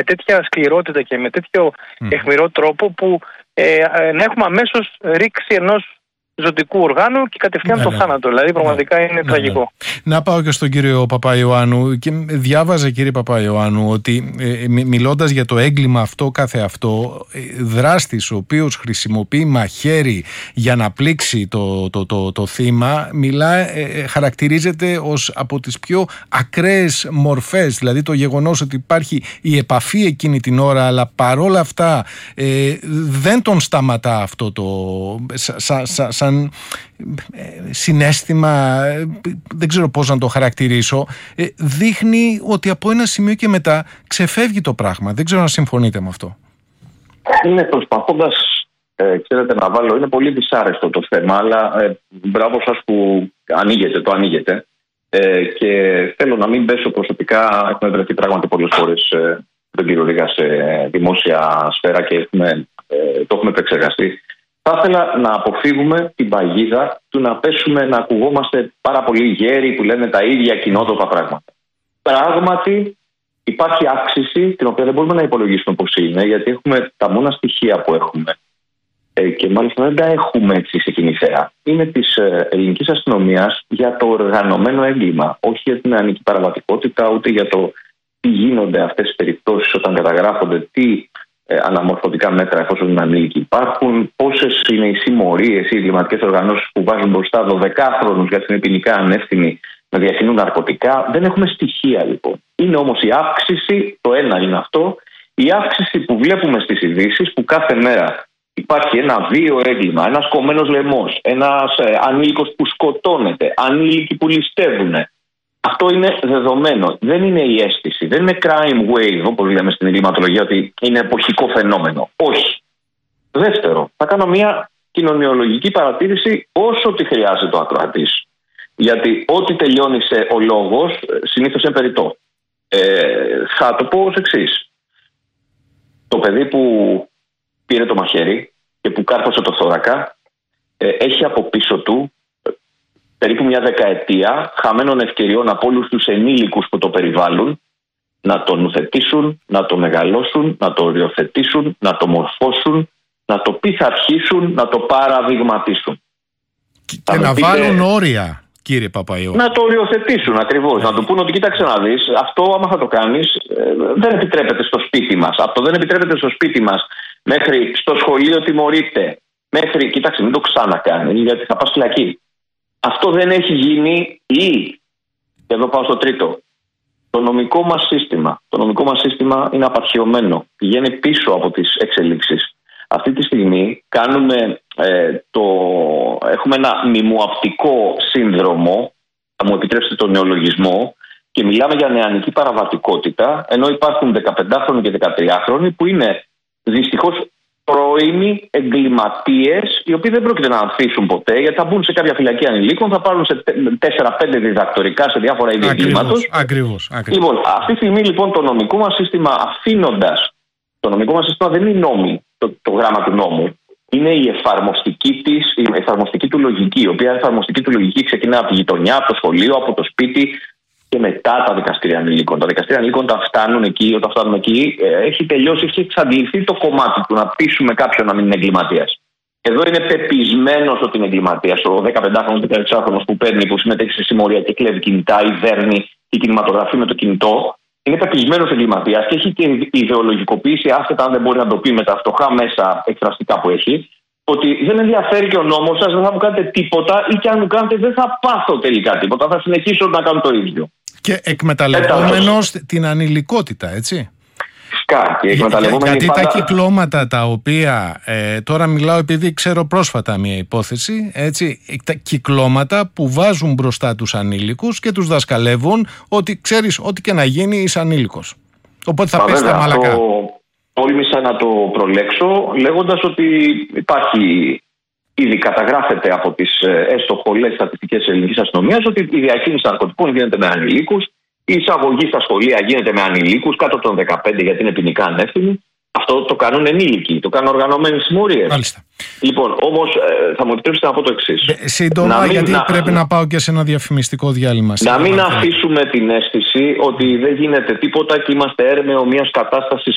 τέτοια σκληρότητα και με τέτοιο αιχμηρό τρόπο που να έχουμε αμέσως ρήξη ενός ζωτικού οργάνου και κατευθείαν το θάνατο. Δηλαδή πραγματικά είναι τραγικό. Να πάω και στον κύριο Παπαϊωάννου. Και διάβαζε, κύριε Παπαϊωάννου, ότι μιλώντας για το έγκλημα αυτό καθεαυτό, δράστης ο οποίος χρησιμοποιεί μαχαίρι για να πλήξει το θύμα, χαρακτηρίζεται ως από τις πιο ακραίες μορφές. Δηλαδή το γεγονός ότι υπάρχει η επαφή εκείνη την ώρα, αλλά παρόλα αυτά δεν τον σταματά αυτό σαν συναίσθημα, δεν ξέρω πώς να το χαρακτηρίσω, δείχνει ότι από ένα σημείο και μετά ξεφεύγει το πράγμα. Δεν ξέρω αν συμφωνείτε με αυτό. Είναι προσπαθώντας, ξέρετε, να βάλω, είναι πολύ δυσάρεστο το θέμα, αλλά μπράβο σας που το ανοίγετε. Και θέλω να μην πέσω προσωπικά, έχουμε βρεθεί πράγματι πολλές φορές τον κύριο Ρήγα σε δημόσια σφαίρα και το έχουμε επεξεργαστεί. Θα ήθελα να αποφύγουμε την παγίδα του να πέσουμε να ακουγόμαστε πάρα πολύ γέροι που λένε τα ίδια κοινότοπα πράγματα. Πράγματι υπάρχει αύξηση, την οποία δεν μπορούμε να υπολογίσουμε πώς είναι, γιατί έχουμε τα μόνα στοιχεία που έχουμε και μάλιστα δεν τα έχουμε έτσι σε κοινή θέα. Είναι της ελληνικής αστυνομίας για το οργανωμένο έγκλημα, όχι για την νεανική παραβατικότητα, ούτε για το τι γίνονται αυτές τις περιπτώσεις όταν καταγράφονται, τι αναμορφωτικά μέτρα εφόσον είναι ανήλικοι υπάρχουν, πόσες είναι οι συμμορίες ή οι εγκληματικές οργανώσεις που βάζουν μπροστά 12χρονους γιατί είναι ποινικά ανεύθυνοι να διακινούν ναρκωτικά. Δεν έχουμε στοιχεία λοιπόν. Είναι όμως η αύξηση, το ένα είναι αυτό, η αύξηση που βλέπουμε στις ειδήσεις που κάθε μέρα υπάρχει ένα βίαιο έγκλημα, ένας κομμένος λαιμός, ένας ανήλικος που σκοτώνεται, ανήλικοι που ληστεύουν. Αυτό είναι δεδομένο. Δεν είναι η αίσθηση. Δεν είναι crime wave, όπως λέμε στην εγκληματολογία, ότι είναι εποχικό φαινόμενο. Όχι. Δεύτερο, θα κάνω μια κοινωνιολογική παρατήρηση όσο τη χρειάζεται ο ακροατής. Γιατί ό,τι τελειώνει σε ο λόγος, συνήθως είναι περιττό. Θα το πω ως εξής. Το παιδί που πήρε το μαχαίρι και που κάρφωσε το θώρακα έχει από πίσω του περίπου μια δεκαετία χαμένων ευκαιριών από όλους τους ενήλικους που το περιβάλλουν να το νουθετήσουν, να το μεγαλώσουν, να το οριοθετήσουν, να το μορφώσουν, να το πειθαρχήσουν, να το παραδειγματίσουν. Και να βάλουν όρια, κύριε Παπαϊωάννου. Να το οριοθετήσουν ακριβώς. Να του πούν ότι κοίταξε να δεις, αυτό άμα θα το κάνεις δεν επιτρέπεται στο σπίτι μας. Αυτό δεν επιτρέπεται στο σπίτι μας. Μέχρι στο σχολείο τιμωρείται. Μέχρι, κοίταξε, μην το ξανακάνεις γιατί θα πας φυλακή. Αυτό δεν έχει γίνει ή, και εδώ πάω στο τρίτο, το νομικό μας σύστημα. Το νομικό μας σύστημα είναι απαρχαιωμένο. Πηγαίνει πίσω από τις εξελίξεις. Αυτή τη στιγμή έχουμε ένα μιμουαπτικό σύνδρομο, θα μου επιτρέψετε τον νεολογισμό, και μιλάμε για νεανική παραβατικότητα, ενώ υπάρχουν 15χρονοι και 13χρονοι που είναι δυστυχώς πρώιμοι εγκληματίες, οι οποίοι δεν πρόκειται να ανθίσουν ποτέ, γιατί θα μπουν σε κάποια φυλακή ανηλίκων, θα πάρουν σε 4-5 διδακτορικά σε διάφορα είδη εγκλήματος. Ακριβώς. Λοιπόν, αυτή τη στιγμή λοιπόν το νομικό μας σύστημα, αφήνοντας. Το νομικό μας σύστημα δεν είναι η νόμη, το γράμμα του νόμου. Είναι η εφαρμοστική του λογική, η οποία εφαρμοστική του λογική ξεκινά από τη γειτονιά, από το σχολείο, από το σπίτι και μετά τα δικαστήρια ανηλίκων. Τα δικαστήρια ανηλίκων όταν φτάνουν εκεί, έχει τελειώσει, έχει εξαντληθεί το κομμάτι του να πείσουμε κάποιον να μην είναι εγκληματίας. Εδώ είναι πεπισμένος ότι είναι εγκληματίας. Ο 15χρονος, 16χρονος που συμμετέχει σε συμμορία και κλέβει κινητά ή δέρνει ή κινηματογραφεί με το κινητό, είναι πεπισμένος εγκληματίας και έχει και ιδεολογικοποίηση, άσχετα αν δεν μπορεί να το πει με τα φτωχά μέσα εκφραστικά που έχει, ότι δεν ενδιαφέρει και ο νόμος σας, δεν θα μου κάνετε τίποτα ή και αν μου κάνετε δεν θα πάθω τελικά τίποτα, θα συνεχίσω να κάνω το ίδιο. Και εκμεταλλευόμενος την ανηλικότητα, έτσι. Γιατί τα κυκλώματα τα οποία, τώρα μιλάω επειδή ξέρω πρόσφατα μια υπόθεση, έτσι, τα κυκλώματα που βάζουν μπροστά τους ανήλικους και τους δασκαλεύουν ότι ξέρεις ό,τι και να γίνει είσαι ανήλικος. Οπότε θα πέσει τα μαλακά. Τόλμησα να το προλέξω λέγοντας ότι υπάρχει, ήδη καταγράφεται από τις έστω πολλές στατιστικές της ελληνικής αστυνομίας ότι η διακίνηση ναρκωτικών γίνεται με ανηλίκους. Η εισαγωγή στα σχολεία γίνεται με ανηλίκους κάτω των 15 γιατί είναι ποινικά ανεύθυνοι. Αυτό το κάνουν ενήλικοι, το κάνουν οργανωμένες συμμορίες. Μάλιστα. Λοιπόν, όμως θα μου επιτρέψετε να πω το εξής. Σύντομα, γιατί πρέπει να πάω και σε ένα διαφημιστικό διάλειμμα. Να μην αφήσουμε την αίσθηση ότι δεν γίνεται τίποτα και είμαστε έρμεο μιας κατάστασης